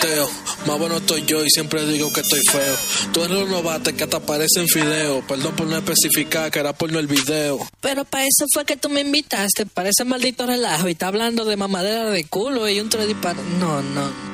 teo. Más bueno estoy yo y siempre digo que estoy feo. Tú eres un novato que hasta aparece en fideo. Perdón por no especificar que era porno el video. Pero para eso fue que tú me invitaste, para ese maldito relajo. Y está hablando de mamadera de culo y un tres disparos. No.